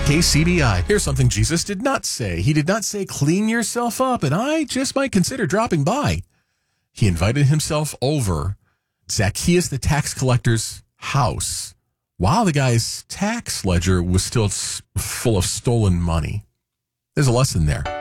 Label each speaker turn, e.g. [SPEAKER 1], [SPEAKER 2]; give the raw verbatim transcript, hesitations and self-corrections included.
[SPEAKER 1] K C B I. Here's something Jesus did not say. He did not say, clean yourself up, and I just might consider dropping by. He invited himself over Zacchaeus the tax collector's house while the guy's tax ledger was still full of stolen money. There's a lesson there.